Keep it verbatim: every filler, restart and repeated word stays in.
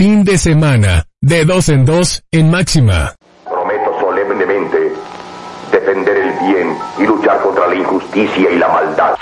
fin de semana, de dos en dos, en Máxima. Prometo solemnemente defender el bien y luchar contra la injusticia y la maldad.